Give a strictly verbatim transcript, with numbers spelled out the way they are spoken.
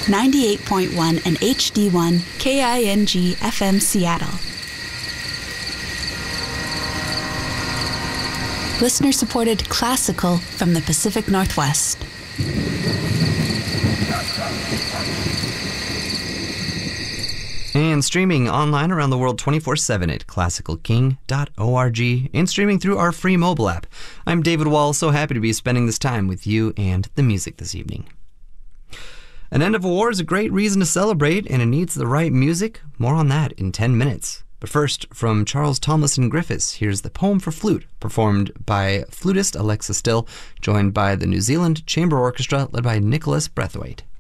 ninety-eight point one and H D one K I N G F M Seattle. Listener-supported classical from the Pacific Northwest. And streaming online around the world twenty-four seven at classical king dot org and streaming through our free mobile app. I'm David Wall, so happy to be spending this time with you and the music this evening. An end of a war is a great reason to celebrate, and it needs the right music. More on that in ten minutes. But first, from Charles Tomlinson Griffiths, here's the Poem for Flute, performed by flutist Alexa Still, joined by the New Zealand Chamber Orchestra led by Nicholas Braithwaite.